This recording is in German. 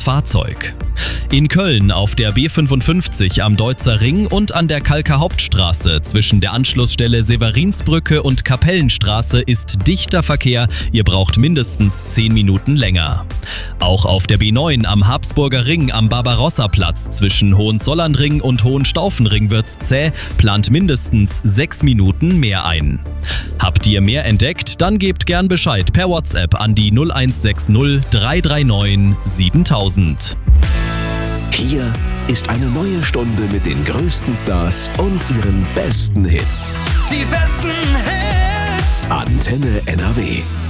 Fahrzeug. In Köln auf der B55 am Deutzer Ring und an der Kalker Hauptstraße zwischen der Anschlussstelle Severinsbrücke und Kapellenstraße ist dichter Verkehr, ihr braucht mindestens 10 Minuten länger. Auch auf der B9 am Habsburger Ring am Barbarossa-Platz zwischen Hohenzollernring und Hohenstaufenring wird's zäh, plant mindestens 6 Minuten mehr ein. Habt ihr mehr entdeckt? Dann gebt gern Bescheid per WhatsApp an die 0160 339 7000. Hier ist eine neue Stunde mit den größten Stars und ihren besten Hits. Die besten Hits. Antenne NRW.